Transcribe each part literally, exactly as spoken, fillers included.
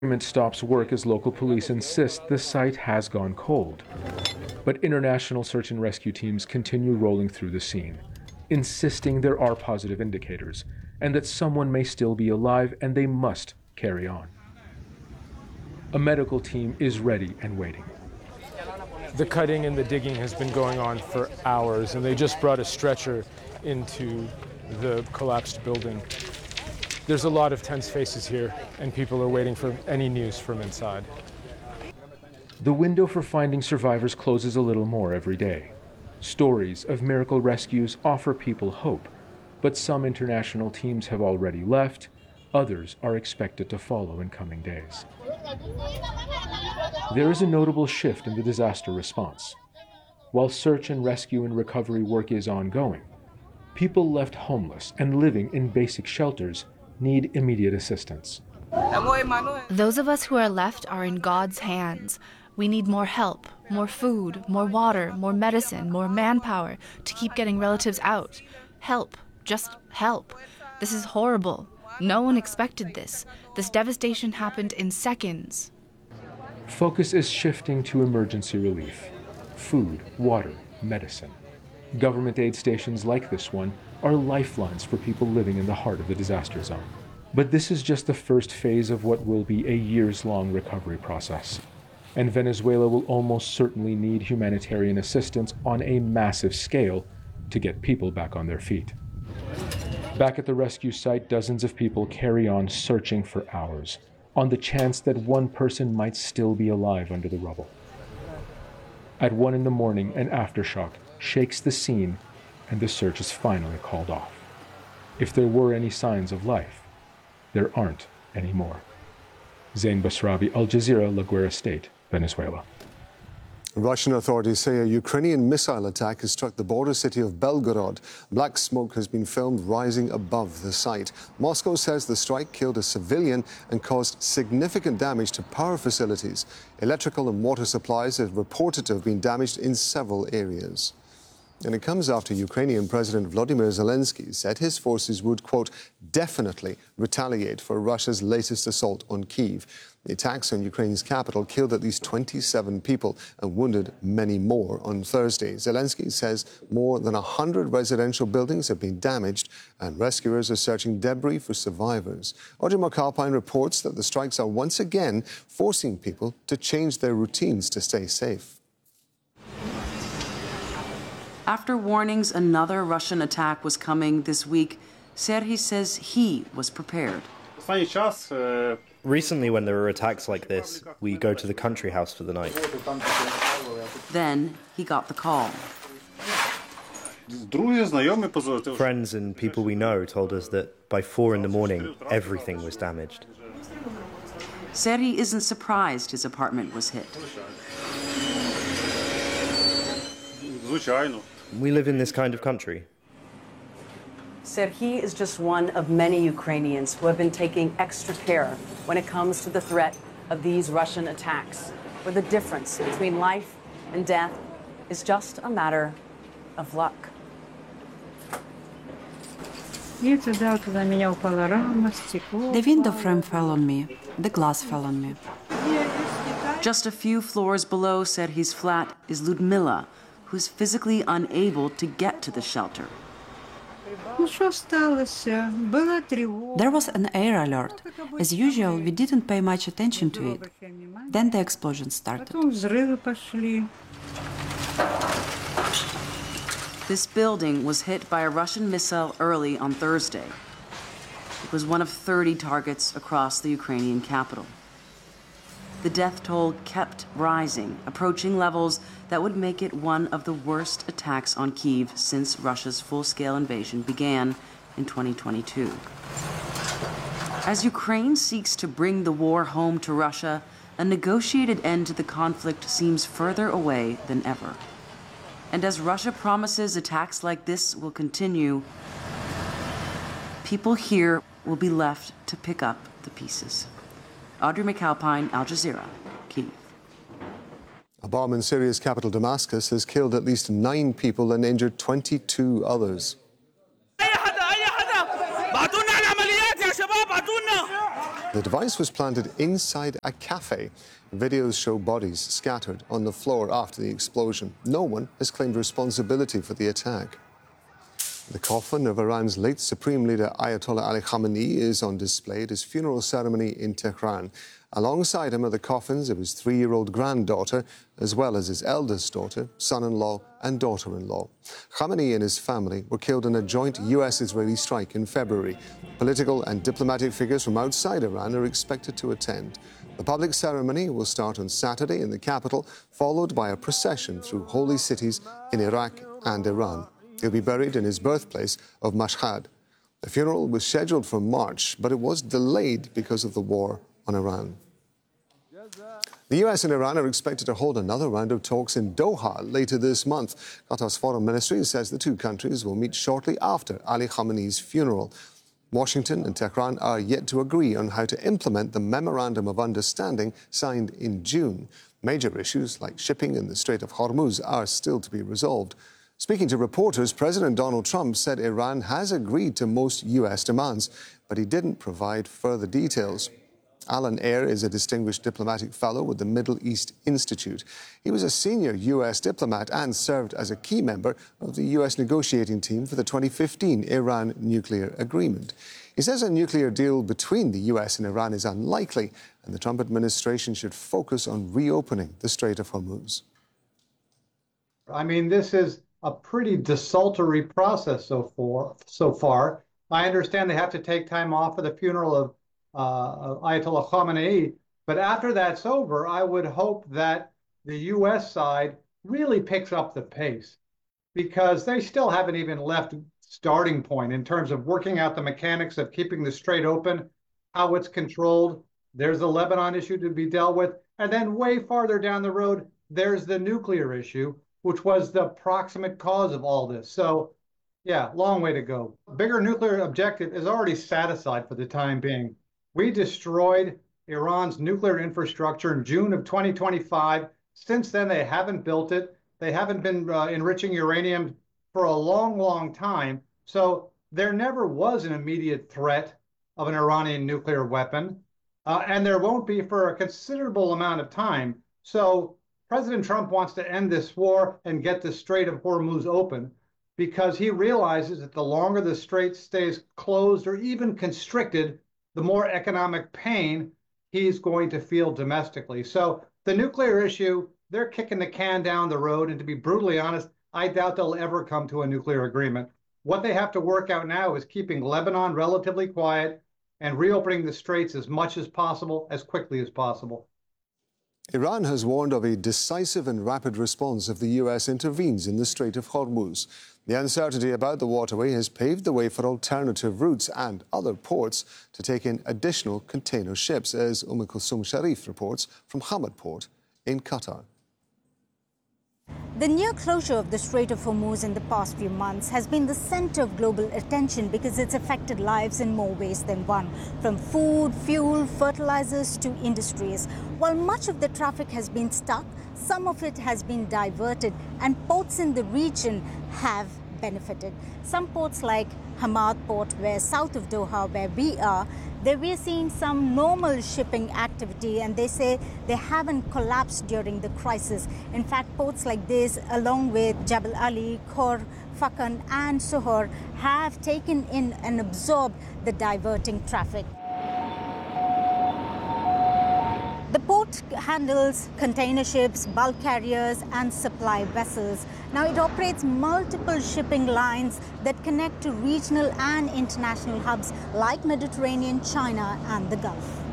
Government stops work as local police insist the site has gone cold. But international search and rescue teams continue rolling through the scene, insisting there are positive indicators and that someone may still be alive and they must carry on. A medical team is ready and waiting. The cutting and the digging has been going on for hours, and they just brought a stretcher into the collapsed building. There's a lot of tense faces here, and people are waiting for any news from inside. The window for finding survivors closes a little more every day. Stories of miracle rescues offer people hope, but some international teams have already left. Others are expected to follow in coming days. There is a notable shift in the disaster response. While search and rescue and recovery work is ongoing, people left homeless and living in basic shelters need immediate assistance. Those of us who are left are in God's hands. We need more help, more food, more water, more medicine, more manpower to keep getting relatives out. Help, just help. This is horrible. No one expected this. This devastation happened in seconds. Focus is shifting to emergency relief. Food, water, medicine. Government aid stations like this one are lifelines for people living in the heart of the disaster zone. But this is just the first phase of what will be a years-long recovery process. And Venezuela will almost certainly need humanitarian assistance on a massive scale to get people back on their feet. Back at the rescue site, dozens of people carry on searching for hours, on the chance that one person might still be alive under the rubble. At one in the morning, an aftershock shakes the scene, and the search is finally called off. If there were any signs of life, there aren't anymore. Zain Basravi, Al Jazeera, La Guera State, Venezuela. Russian authorities say a Ukrainian missile attack has struck the border city of Belgorod. Black smoke has been filmed rising above the site. Moscow says the strike killed a civilian and caused significant damage to power facilities. Electrical and water supplies are reported to have been damaged in several areas. And it comes after Ukrainian President Volodymyr Zelensky said his forces would, quote, definitely retaliate for Russia's latest assault on Kyiv. The attacks on Ukraine's capital killed at least twenty-seven people and wounded many more on Thursday. Zelensky says more than one hundred residential buildings have been damaged and rescuers are searching debris for survivors. Audrey McAlpine reports that the strikes are once again forcing people to change their routines to stay safe. After warnings another Russian attack was coming this week, Serhiy says he was prepared. Recently, when there are attacks like this, we go to the country house for the night. Then he got the call. Friends and people we know told us that by four in the morning, everything was damaged. Serhiy isn't surprised his apartment was hit. We live in this kind of country. Serhiy is just one of many Ukrainians who have been taking extra care when it comes to the threat of these Russian attacks, where the difference between life and death is just a matter of luck. The window frame fell on me. The glass fell on me. Just a few floors below Serhiy's flat is Ludmila, who's physically unable to get to the shelter. There was an air alert. As usual, we didn't pay much attention to it. Then the explosion started. This building was hit by a Russian missile early on Thursday. It was one of thirty targets across the Ukrainian capital. The death toll kept rising, approaching levels that would make it one of the worst attacks on Kyiv since Russia's full-scale invasion began in twenty twenty-two. As Ukraine seeks to bring the war home to Russia, a negotiated end to the conflict seems further away than ever. And as Russia promises attacks like this will continue, people here will be left to pick up the pieces. Audrey McAlpine, Al Jazeera, Kyiv. A bomb in Syria's capital, Damascus, has killed at least nine people and injured twenty-two others. The device was planted inside a cafe. Videos show bodies scattered on the floor after the explosion. No one has claimed responsibility for the attack. The coffin of Iran's late Supreme Leader Ayatollah Ali Khamenei is on display at his funeral ceremony in Tehran. Alongside him are the coffins of his three-year-old granddaughter, as well as his eldest daughter, son-in-law and daughter-in-law. Khamenei and his family were killed in a joint U S-Israeli strike in February. Political and diplomatic figures from outside Iran are expected to attend. The public ceremony will start on Saturday in the capital, followed by a procession through holy cities in Iraq and Iran. He'll be buried in his birthplace of Mashhad. The funeral was scheduled for March, but it was delayed because of the war on Iran. The U S and Iran are expected to hold another round of talks in Doha later this month. Qatar's foreign ministry says the two countries will meet shortly after Ali Khamenei's funeral. Washington and Tehran are yet to agree on how to implement the Memorandum of Understanding signed in June. Major issues like shipping in the Strait of Hormuz are still to be resolved. Speaking to reporters, President Donald Trump said Iran has agreed to most U S demands, but he didn't provide further details. Alan Eyre is a distinguished diplomatic fellow with the Middle East Institute. He was a senior U S diplomat and served as a key member of the U S negotiating team for the twenty fifteen Iran nuclear agreement. He says a nuclear deal between the U S and Iran is unlikely, and the Trump administration should focus on reopening the Strait of Hormuz. I mean, this is a pretty desultory process so far. So far, I understand they have to take time off for the funeral of uh, Ayatollah Khamenei, but after that's over, I would hope that the U S side really picks up the pace, because they still haven't even left starting point in terms of working out the mechanics of keeping the strait open, how it's controlled. There's the Lebanon issue to be dealt with, and then way farther down the road, there's the nuclear issue, which was the proximate cause of all this. So, yeah, long way to go. Bigger nuclear objective is already satisfied for the time being. We destroyed Iran's nuclear infrastructure in June of twenty twenty-five. Since then, they haven't built it. They haven't been uh, enriching uranium for a long, long time. So there never was an immediate threat of an Iranian nuclear weapon, uh, and there won't be for a considerable amount of time. So President Trump wants to end this war and get the Strait of Hormuz open, because he realizes that the longer the strait stays closed or even constricted, the more economic pain he's going to feel domestically. So the nuclear issue, they're kicking the can down the road. And to be brutally honest, I doubt they'll ever come to a nuclear agreement. What they have to work out now is keeping Lebanon relatively quiet and reopening the straits as much as possible, as quickly as possible. Iran has warned of a decisive and rapid response if the U S intervenes in the Strait of Hormuz. The uncertainty about the waterway has paved the way for alternative routes and other ports to take in additional container ships, as Umm Kulsum Sharif reports from Hamad Port in Qatar. The near closure of the Strait of Hormuz in the past few months has been the center of global attention because it's affected lives in more ways than one, from food, fuel, fertilizers to industries. While much of the traffic has been stuck, some of it has been diverted, and ports in the region have benefited. Some ports like Hamad Port, where south of Doha, where we are, there we are seeing some normal shipping activity, and they say they haven't collapsed during the crisis. In fact, ports like this, along with Jebel Ali, Khor, Fakan and Sohar, have taken in and absorbed the diverting traffic. The port handles container ships, bulk carriers and supply vessels. Now it operates multiple shipping lines that connect to regional and international hubs like Mediterranean, China and the Gulf.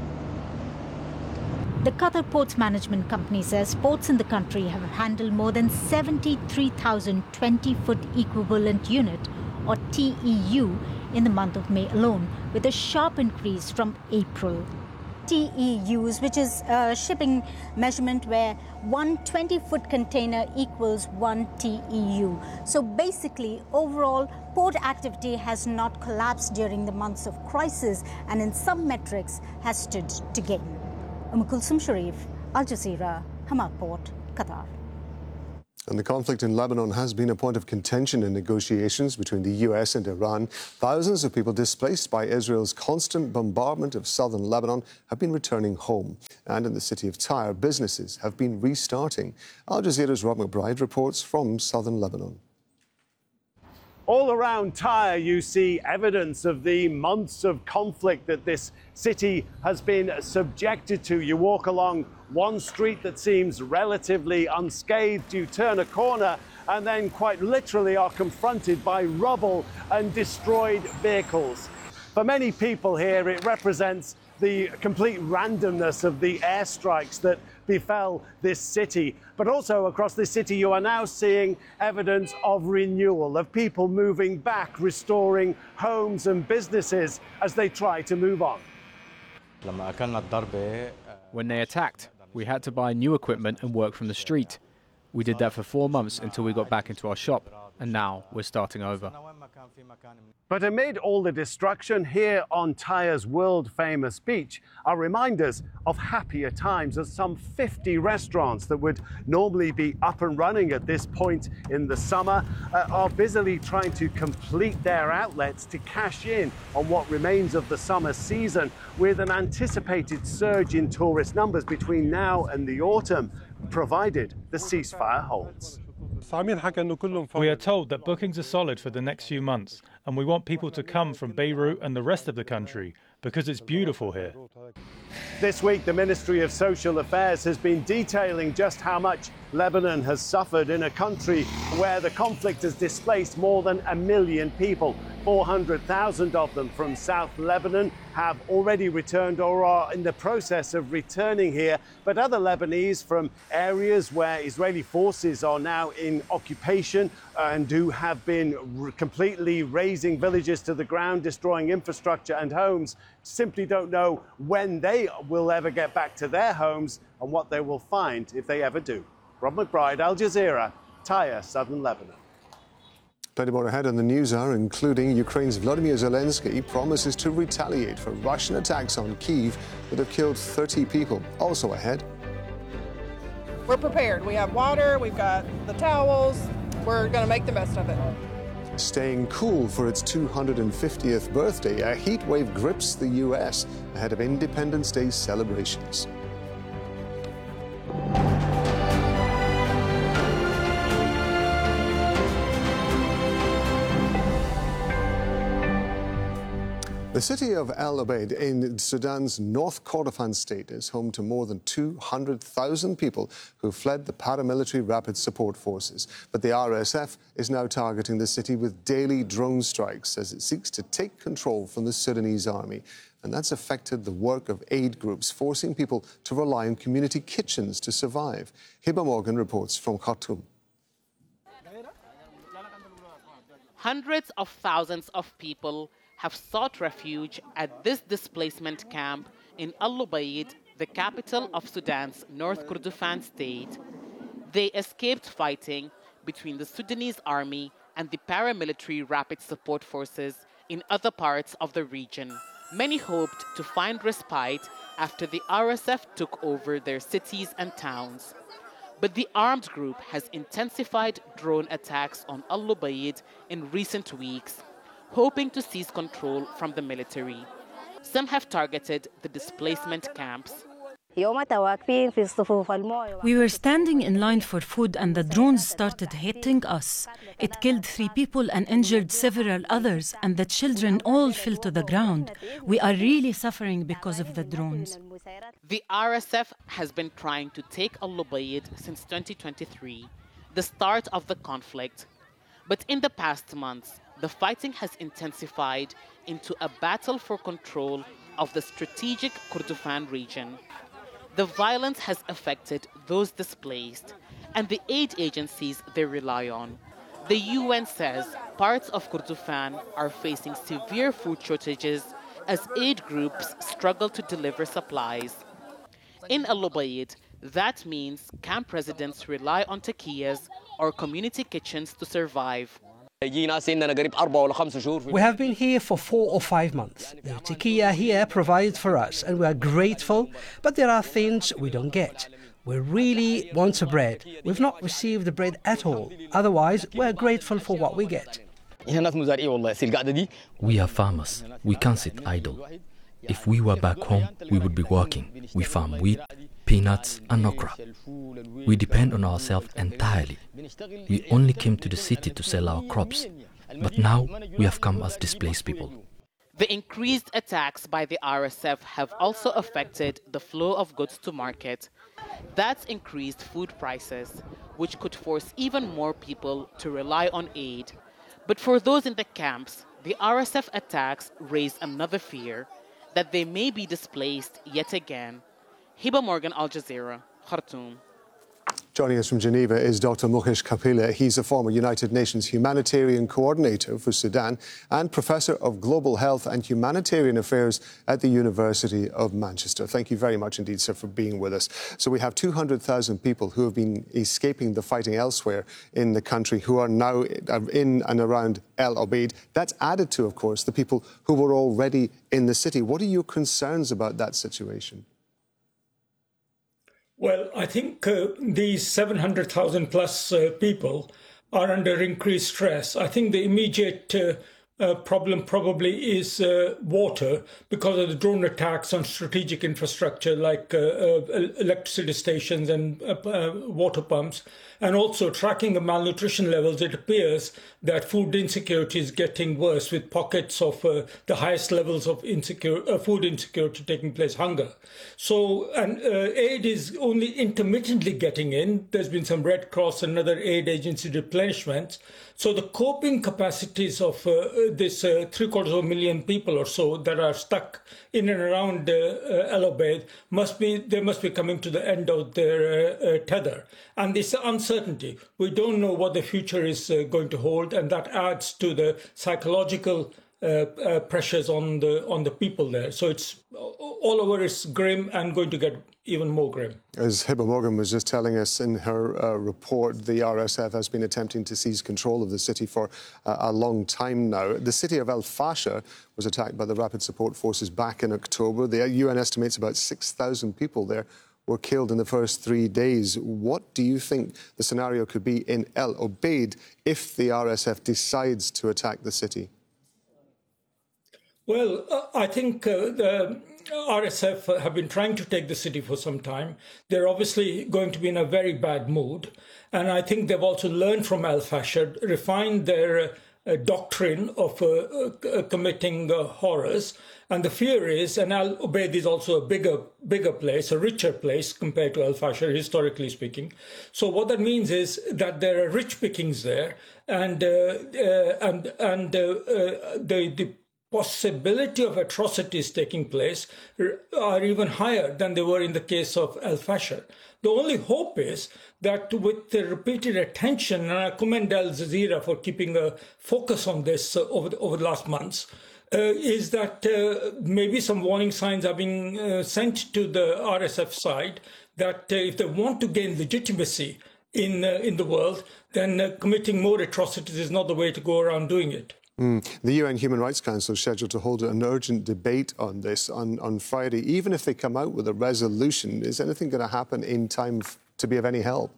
The Qatar Ports Management Company says ports in the country have handled more than seventy-three thousand twenty-foot equivalent unit, or T E U, in the month of May alone, with a sharp increase from April. T E Us, which is a shipping measurement where one twenty-foot container equals one T E U. So basically, overall, port activity has not collapsed during the months of crisis, and in some metrics has stood to gain. Umm Kulsum Sharif, Al Jazeera, Hamad Port, Qatar. And the conflict in Lebanon has been a point of contention in negotiations between the U S and Iran. Thousands of people displaced by Israel's constant bombardment of southern Lebanon have been returning home. And in the city of Tyre, businesses have been restarting. Al Jazeera's Rob McBride reports from southern Lebanon. All around Tyre, you see evidence of the months of conflict that this city has been subjected to. You walk along one street that seems relatively unscathed, you turn a corner and then quite literally are confronted by rubble and destroyed vehicles. For many people here, it represents the complete randomness of the airstrikes that befell this city. But also across this city, you are now seeing evidence of renewal, of people moving back, restoring homes and businesses as they try to move on. When they attacked, we had to buy new equipment and work from the street. We did that for four months until we got back into our shop, and now we're starting over. But amid all the destruction, here on Tyre's world-famous beach are reminders of happier times, as some fifty restaurants that would normally be up and running at this point in the summer uh, are busily trying to complete their outlets to cash in on what remains of the summer season, with an anticipated surge in tourist numbers between now and the autumn, provided the ceasefire holds. We are told that bookings are solid for the next few months, and we want people to come from Beirut and the rest of the country because it's beautiful here. This week, the Ministry of Social Affairs has been detailing just how much Lebanon has suffered in a country where the conflict has displaced more than a million people. four hundred thousand of them from South Lebanon have already returned or are in the process of returning here. But other Lebanese from areas where Israeli forces are now in occupation and who have been completely razing villages to the ground, destroying infrastructure and homes, simply don't know when they will ever get back to their homes and what they will find if they ever do. Rob McBride, Al Jazeera, Tyre, southern Lebanon. Plenty more ahead on the news hour, including Ukraine's Volodymyr Zelensky promises to retaliate for Russian attacks on Kyiv that have killed thirty people. Also ahead. We're prepared. We have water, we've got the towels. We're going to make the best of it. Staying cool for its two hundred fiftieth birthday, a heat wave grips the U S ahead of Independence Day celebrations. The city of El Obeid in Sudan's North Kordofan state is home to more than two hundred thousand people who fled the paramilitary rapid support forces. But the R S F is now targeting the city with daily drone strikes as it seeks to take control from the Sudanese army. And that's affected the work of aid groups, forcing people to rely on community kitchens to survive. Hiba Morgan reports from Khartoum. Hundreds of thousands of people have sought refuge at this displacement camp in Al Obeid, the capital of Sudan's North Kordofan state. They escaped fighting between the Sudanese army and the paramilitary rapid support forces in other parts of the region. Many hoped to find respite after the R S F took over their cities and towns. But the armed group has intensified drone attacks on Al Obeid in recent weeks, hoping to seize control from the military. Some have targeted the displacement camps. We were standing in line for food and the drones started hitting us. It killed three people and injured several others, and the children all fell to the ground. We are really suffering because of the drones. The R S F has been trying to take Al Obeid since twenty twenty-three, the start of the conflict. But in the past months, the fighting has intensified into a battle for control of the strategic Kordofan region. The violence has affected those displaced and the aid agencies they rely on. The U N says parts of Kordofan are facing severe food shortages as aid groups struggle to deliver supplies. In Al Obeid, that means camp residents rely on takias or community kitchens to survive. We have been here for four or five months. The takiya here provided for us and we are grateful, but there are things we don't get. We really want the bread. We've not received the bread at all. Otherwise, we're grateful for what we get. We are farmers. We can't sit idle. If we were back home, we would be working. We farm wheat, peanuts and okra. We depend on ourselves entirely. We only came to the city to sell our crops. But now we have come as displaced people. The increased attacks by the R S F have also affected the flow of goods to market. That's increased food prices, which could force even more people to rely on aid. But for those in the camps, the R S F attacks raise another fear, that they may be displaced yet again. Hiba Morgan, Al Jazeera, Khartoum. Joining us from Geneva is Doctor Mukesh Kapila. He's a former United Nations humanitarian coordinator for Sudan and Professor of Global Health and Humanitarian Affairs at the University of Manchester. Thank you very much indeed, sir, for being with us. So we have two hundred thousand people who have been escaping the fighting elsewhere in the country who are now in and around El Obeid. That's added to, of course, the people who were already in the city. What are your concerns about that situation? Well, I think uh, these seven hundred thousand plus uh, people are under increased stress. I think the immediate uh, uh, problem probably is uh, water because of the drone attacks on strategic infrastructure like uh, uh, electricity stations and uh, uh, water pumps. And also tracking the malnutrition levels, it appears that food insecurity is getting worse with pockets of uh, the highest levels of insecure, uh, food insecurity taking place, hunger. So, and uh, aid is only intermittently getting in. There's been some Red Cross and other aid agency replenishments. So the coping capacities of uh, this uh, three quarters of a million people or so that are stuck in and around uh, uh, El Obeid must be, they must be coming to the end of their uh, uh, tether. And this uncertainty, we don't know what the future is uh, going to hold, and that adds to the psychological uh, uh, pressures on the on the people there. So it's all over is grim and going to get even more grim. As Hiba Morgan was just telling us in her uh, report, the R S F has been attempting to seize control of the city for uh, a long time now. The city of El Fasher was attacked by the Rapid Support Forces back in October. The U N estimates about six thousand people there were killed in the first three days. What do you think the scenario could be in El Obeid if the R S F decides to attack the city? Well, uh, I think uh, the R S F have been trying to take the city for some time. They're obviously going to be in a very bad mood. And I think they've also learned from El Fasher, refined their uh, doctrine of uh, uh, committing uh, horrors. And the fear is, and Al Obeid is also a bigger, bigger place, a richer place compared to El Fasher, historically speaking. So what that means is that there are rich pickings there, and uh, uh, and and uh, uh, the the possibility of atrocities taking place are even higher than they were in the case of El Fasher. The only hope is that with the repeated attention, and I commend Al Jazeera for keeping a focus on this uh, over the, over the last months. Uh, is that uh, maybe some warning signs are being uh, sent to the R S F side that uh, if they want to gain legitimacy in uh, in the world, then uh, committing more atrocities is not the way to go around doing it. Mm. The U N Human Rights Council is scheduled to hold an urgent debate on this on, on Friday. Even if they come out with a resolution, is anything going to happen in time to be of any help?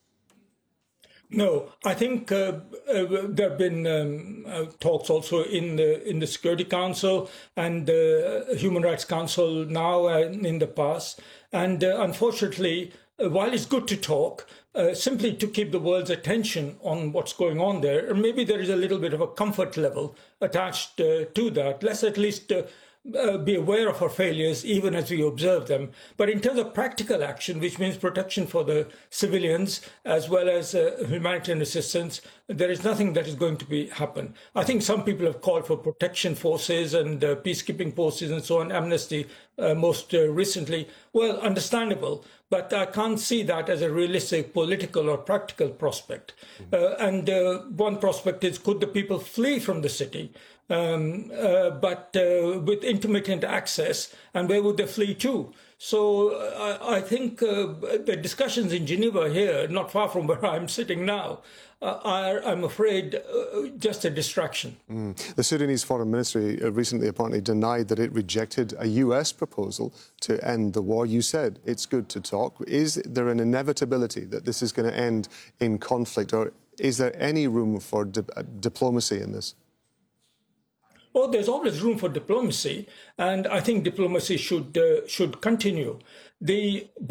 No, I think uh, uh, there have been um, uh, talks also in the in the Security Council and the uh, Human Rights Council now and in the past. And uh, unfortunately, uh, while it's good to talk, uh, simply to keep the world's attention on what's going on there, and maybe there is a little bit of a comfort level attached uh, to that. Let's at least uh, Uh, be aware of our failures even as we observe them. But in terms of practical action, which means protection for the civilians as well as uh, humanitarian assistance, there is nothing that is going to be happen. I think some people have called for protection forces and uh, peacekeeping forces and so on, Amnesty uh, most uh, recently. Well, understandable, but I can't see that as a realistic political or practical prospect. Mm-hmm. uh, and uh, one prospect is, could the people flee from the city? Um, uh, but uh, with intermittent access, and where would they flee to? So uh, I, I think uh, the discussions in Geneva here, not far from where I'm sitting now, uh, are, I'm afraid, uh, just a distraction. Mm. The Sudanese Foreign Ministry recently apparently denied that it rejected a U S proposal to end the war. You said it's good to talk. Is there an inevitability that this is going to end in conflict, or is there any room for di- diplomacy in this? Oh, there's always room for diplomacy, and I think diplomacy should uh, should continue. The